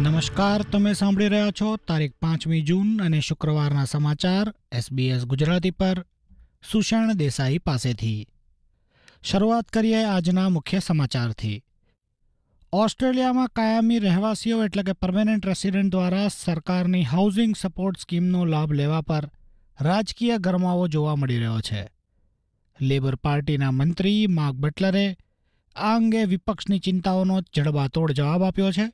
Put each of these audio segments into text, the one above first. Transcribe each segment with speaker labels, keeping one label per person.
Speaker 1: નમસ્કાર, તમે સાંભળી રહ્યા છો તારીખ 5મી જૂન અને શુક્રવારના સમાચાર SBS ગુજરાતી પર સુષેણ દેસાઈ પાસેથી. શરૂઆત કરીએ આજના મુખ્ય સમાચારથી. ઓસ્ટ્રેલિયામાં કાયમી રહેવાસીઓ એટલે કે પરમેનન્ટ રેસિડેન્ટ દ્વારા સરકારની હાઉસિંગ સપોર્ટ સ્કીમનો લાભ લેવા પર રાજકીય ગરમાવો જોવા મળી રહ્યો છે. લેબર પાર્ટીના મંત્રી માર્ક બટલરે આ અંગે વિપક્ષની ચિંતાઓનો જડબાતોડ જવાબ આપ્યો છે.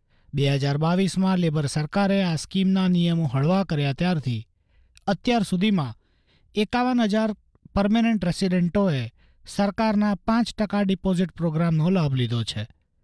Speaker 1: 2022માં લેબર સરકારે આ સ્કીમના નિયમો હળવા કર્યા ત્યારથી અત્યાર સુધીમાં 51,000 પરમેનન્ટ રેસિડેન્ટોએ સરકારના 5% ડિપોઝિટ પ્રોગ્રામનો લાભ લીધો છે.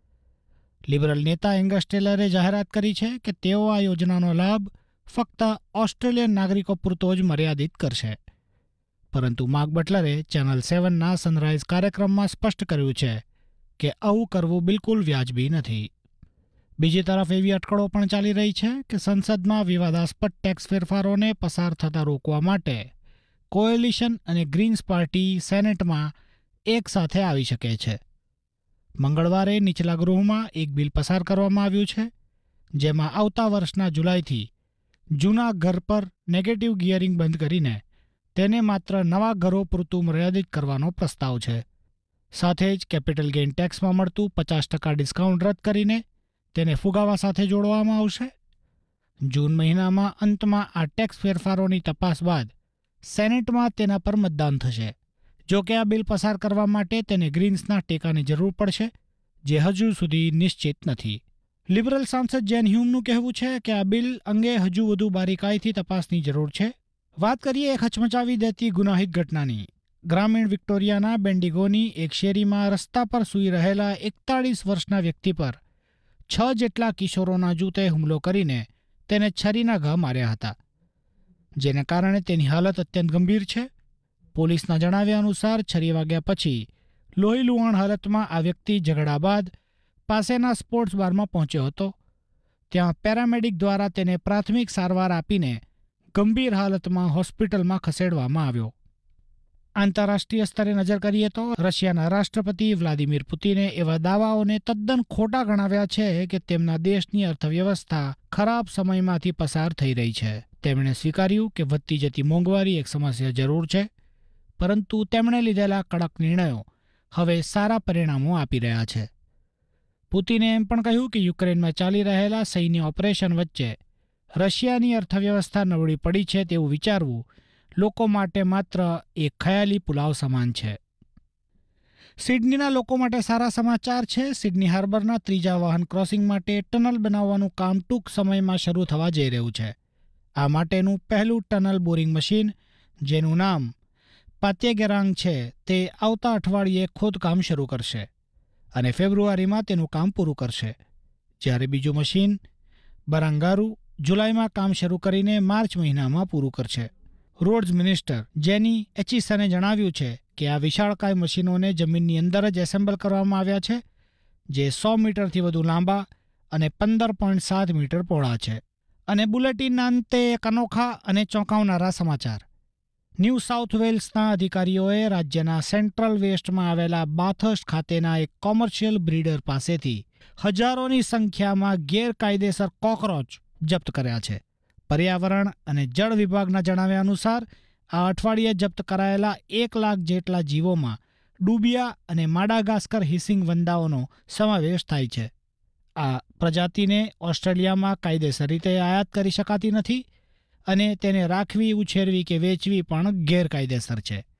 Speaker 1: લિબરલ નેતા એંગસ ટેલરે જાહેરાત કરી છે કે તેઓ આ યોજનાનો લાભ ફક્ત ઓસ્ટ્રેલિયન નાગરિકો પૂરતો જ મર્યાદિત કરશે. પરંતુ માર્ક બટલરે ચેનલ 7ના સનરાઇઝ કાર્યક્રમમાં સ્પષ્ટ કર્યું છે કે આવું કરવું બિલકુલ વ્યાજબી નથી. બીજી તરફ એવી અટકળો પણ ચાલી રહી છે કે સંસદમાં વિવાદાસ્પદ ટેક્સ ફેરફારોને પસાર થતા રોકવા માટે કોએલિશન અને ગ્રીન્સ પાર્ટી સેનેટમાં એક સાથે આવી શકે છે. મંગળવારે નીચલા ગૃહમાં એક બિલ પસાર કરવામાં આવ્યું છે, જેમાં આવતા વર્ષના જુલાઈથી જૂના ઘર પર નેગેટિવ ગિયરિંગ બંધ કરીને તેને માત્ર નવા ઘરો પૂરતું મર્યાદિત કરવાનો પ્રસ્તાવ છે. સાથે જ કેપિટલ ગેઇન ટેક્સમાં મળતું 50% ડિસ્કાઉન્ટ રદ કરીને તેને ફુગાવા સાથે જોડવામાં આવશે. જૂન મહિનામાં અંતમાં આ ટેક્સ ફેરફારોની તપાસ બાદ સેનેટમાં તેના પર મતદાન થશે. જો કે આ બિલ પસાર કરવા માટે તેને ગ્રીન્સના ટેકાની જરૂર પડશે, જે હજુ સુધી નિશ્ચિત નથી. લિબરલ સાંસદ જેન હ્યુમનું કહેવું છે કે આ બિલ અંગે હજુ વધુ બારીકાઈથી તપાસની જરૂર છે. વાત કરીએ એક હચમચાવી દેતી ગુનાહિત ઘટનાની. ગ્રામીણ વિક્ટોરિયાના બેન્ડિગોની એક શેરીમાં રસ્તા પર સૂઈ રહેલા 41 વર્ષના વ્યક્તિ પર 6 જેટલા કિશોરોના જૂથે હુમલો કરીને તેને છરીના ઘા માર્યા હતા, જેને કારણે તેની હાલત અત્યંત ગંભીર છે. પોલીસના જણાવ્યા અનુસાર છરી વાગ્યા પછી લોહીલુહાણ હાલતમાં આ વ્યક્તિ ઝઘડા બાદ પાસેના સ્પોર્ટ્સ બારમાં પહોંચ્યો હતો. ત્યાં પેરામેડિક દ્વારા તેને પ્રાથમિક સારવાર આપીને ગંભીર હાલતમાં હોસ્પિટલમાં ખસેડવામાં આવ્યો. આંતરરાષ્ટ્રીય સ્તરે નજર કરીએ તો રશિયાના રાષ્ટ્રપતિ વ્લાદિમીર પુતિને એવા દાવાઓને તદ્દન ખોટા ગણાવ્યા છે કે તેમના દેશની અર્થવ્યવસ્થા ખરાબ સમયમાંથી પસાર થઈ રહી છે. તેમણે સ્વીકાર્યું કે વધતી જતી મોંઘવારી એક સમસ્યા જરૂર છે, પરંતુ તેમણે લીધેલા કડક નિર્ણયો હવે સારા પરિણામો આપી રહ્યા છે. પુતિને એમ પણ કહ્યું કે યુક્રેનમાં ચાલી રહેલા સૈન્ય ઓપરેશન વચ્ચે રશિયાની અર્થવ્યવસ્થા નબળી પડી છે તેવું વિચારવું લોકો માટે માત્ર એક ખયાલી પુલાવ સમાન છે. સિડનીના લોકો માટે સારા સમાચાર છે. સિડની હાર્બરના ત્રીજા વાહન ક્રોસિંગ માટે ટનલ બનાવવાનું કામ ટૂંક સમયમાં શરૂ થવા જઈ રહ્યું છે. આ માટેનું પહેલું ટનલ બોરિંગ મશીન, જેનું નામ પાત્યેગેરાંગ છે, તે આવતા અઠવાડિયે ખોદકામ શરૂ કરશે અને ફેબ્રુઆરીમાં તેનું કામ પૂરું કરશે. જ્યારે બીજું મશીન બરાંગારુ જુલાઈમાં કામ શરૂ કરીને માર્ચ મહિનામાં પૂરું કરશે. રોડ્સ મિનિસ્ટર જેની એચિસને જણાવ્યું છે કે આ વિશાળકાય મશીનોને જમીનની અંદર જ એસેમ્બલ કરવામાં આવ્યા છે, જે 100 મીટરથી વધુ લાંબા અને 15.7 મીટર પહોળા છે. અને બુલેટિનના અંતે એક અનોખા અને ચોંકાવનારા સમાચાર. ન્યૂ સાઉથ વેલ્સના અધિકારીઓએ રાજ્યના સેન્ટ્રલ વેસ્ટમાં આવેલા બાથર્સ્ટ ખાતેના એક કોમર્શિયલ બ્રીડર પાસેથી હજારોની સંખ્યામાં ગેરકાયદેસર કોકરોચ જપ્ત કર્યા છે. પર્યાવરણ અને જળ વિભાગના જણાવ્યા અનુસાર આ અઠવાડિયે જપ્ત કરાયેલા 1 લાખ જેટલા જીવોમાં ડુબિયા અને માડાગાસ્કર હિસિંગ વંદાઓનો સમાવેશ થાય છે. આ પ્રજાતિને ઓસ્ટ્રેલિયામાં કાયદેસર રીતે આયાત કરી શકાતી નથી અને તેને રાખવી, ઉછેરવી કે વેચવી પણ ગેરકાયદેસર છે.